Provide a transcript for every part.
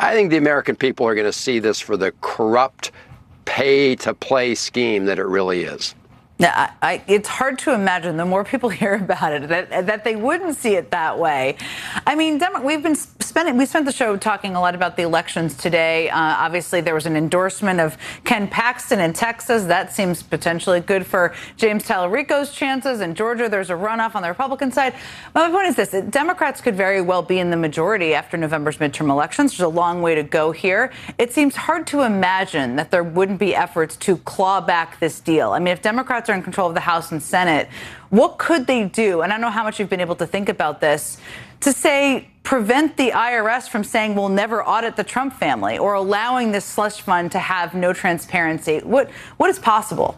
I think the American people are going to see this for the corrupt pay-to-play scheme that it really is. Yeah, it's hard to imagine, the more people hear about it, that they wouldn't see it that way. I mean, we spent the show talking a lot about the elections today. Obviously, there was an endorsement of Ken Paxton in Texas. That seems potentially good for James Tallarico's chances. In Georgia, there's a runoff on the Republican side. My point is this: Democrats could very well be in the majority after November's midterm elections. There's a long way to go here. It seems hard to imagine that there wouldn't be efforts to claw back this deal. I mean, if Democrats are in control of the House and Senate, what could they do? And I don't know how much you've been able to think about this, to say, prevent the IRS from saying we'll never audit the Trump family, or allowing this slush fund to have no transparency. What is possible?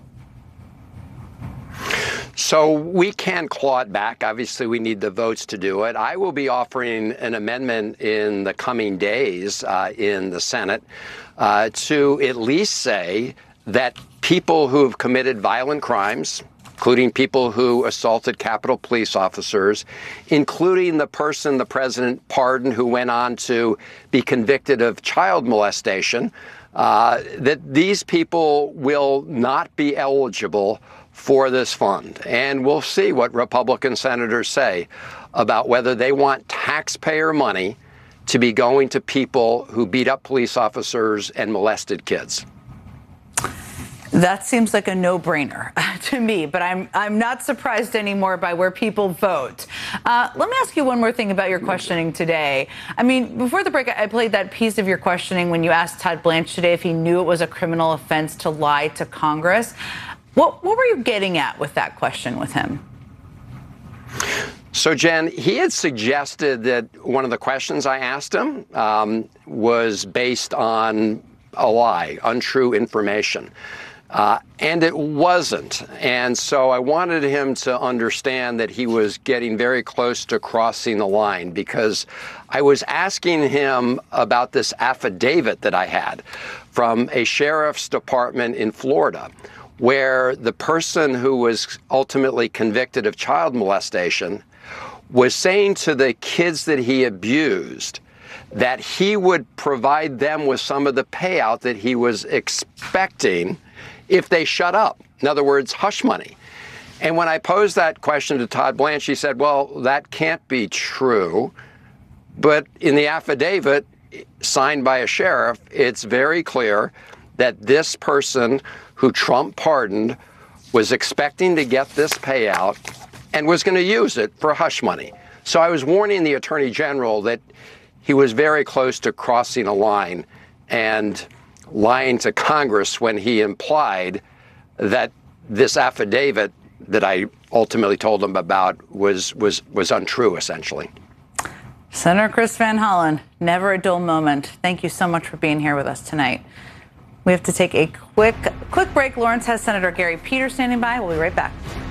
So we can claw it back. Obviously, we need the votes to do it. I will be offering an amendment in the coming days in the Senate to at least say that people who have committed violent crimes, including people who assaulted Capitol Police officers, including the person the president pardoned who went on to be convicted of child molestation, that these people will not be eligible for this fund. And we'll see what Republican senators say about whether they want taxpayer money to be going to people who beat up police officers and molested kids. That seems like a no-brainer to me, but I'm not surprised anymore by where people vote. Let me ask you one more thing about your questioning today. I mean, before the break, I played that piece of your questioning when you asked Todd Blanche today if he knew it was a criminal offense to lie to Congress. What were you getting at with that question with him? So, Jen, he had suggested that one of the questions I asked him was based on a lie, untrue information. And it wasn't. And so I wanted him to understand that he was getting very close to crossing the line, because I was asking him about this affidavit that I had from a sheriff's department in Florida, where the person who was ultimately convicted of child molestation was saying to the kids that he abused that he would provide them with some of the payout that he was expecting if they shut up. In other words, hush money. And when I posed that question to Todd Blanche, he said, well, that can't be true. But in the affidavit signed by a sheriff, it's very clear that this person who Trump pardoned was expecting to get this payout and was going to use it for hush money. So I was warning the Attorney General that he was very close to crossing a line and lying to Congress when he implied that this affidavit that I ultimately told him about was untrue, essentially. Senator Chris Van Hollen, never a dull moment. Thank you so much for being here with us tonight. We have to take a quick break. Lawrence has Senator Gary Peters standing by. We'll be right back.